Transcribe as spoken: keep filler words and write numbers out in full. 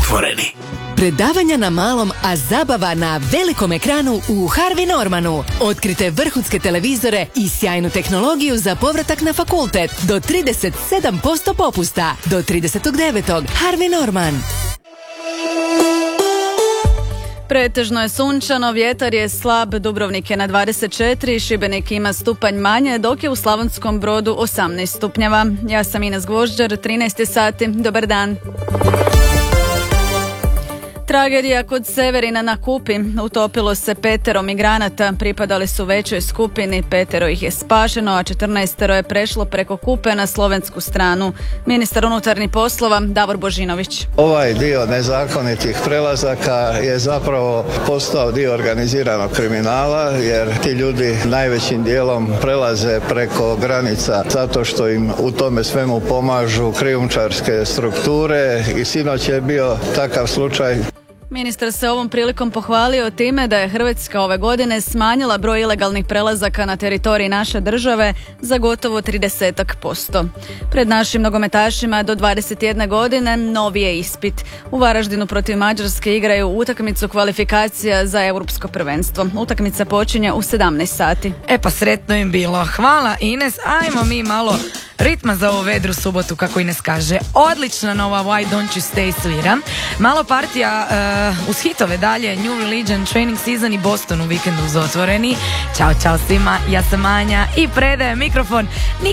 Otvoreni. Predavanja na malom, a zabava na velikom ekranu u Harvey Normanu. Otkrite vrhunske televizore i sjajnu tehnologiju za povratak na fakultet. Do trideset sedam posto popusta. Do tridesetog devetog Harvey Norman. Pretežno je sunčano, vjetar je slab, Dubrovnik je na dvadeset četiri, Šibenik ima stupanj manje, dok je u Slavonskom Brodu osamnaest stupnjeva. Ja sam Ines Gvožđar, trinaest sati, dobar dan. Tragedija kod Severina na Kupi. Utopilo se petero migranata, pripadali su većoj skupini, petero ih je spašeno, a četrnaestero je prešlo preko Kupe na slovensku stranu. Ministar unutarnjih poslova Davor Božinović. Ovaj dio nezakonitih prelazaka je zapravo postao dio organiziranog kriminala, jer ti ljudi najvećim dijelom prelaze preko granica zato što im u tome svemu pomažu krijumčarske strukture i sinoć je bio takav slučaj. Ministar se ovom prilikom pohvalio time da je Hrvatska ove godine smanjila broj ilegalnih prelazaka na teritoriji naše države za gotovo trideset posto. Pred našim nogometašima do dvadeset jedne godine novi je ispit. U Varaždinu protiv Mađarske igraju utakmicu kvalifikacija za europsko prvenstvo. Utakmica počinje u sedamnaest sati. E pa sretno im bilo. Hvala Ines, ajmo mi malo ritma za ovu vedru subotu, kako Ines kaže. Odlična nova Why Don't You Stay svira. Malo partija uh, uz hitove dalje, New Religion, Training Season i Boston u vikendu uz Otvoreni. Ćao, čao svima, ja sam Anja i predajem mikrofon